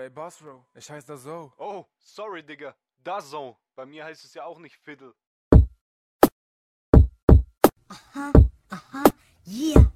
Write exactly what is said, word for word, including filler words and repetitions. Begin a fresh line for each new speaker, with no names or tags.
ey, Bossro, ich heiße da so.
Oh, sorry, Digga. DAZN. Bei mir heißt es ja auch nicht Fiddle.
Aha, aha, yeah.